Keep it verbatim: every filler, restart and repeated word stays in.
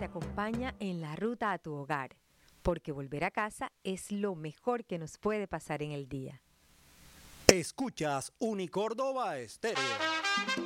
te acompaña en la ruta a tu hogar, porque volver a casa es lo mejor que nos puede pasar en el día. Escuchas Unicórdoba Estéreo.